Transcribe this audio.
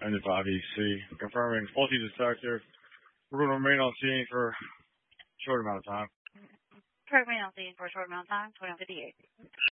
and the 5EC. Confirming faulty detector. We're going to remain on scene for a short amount of time. Remain on scene for a short amount of time, 2158.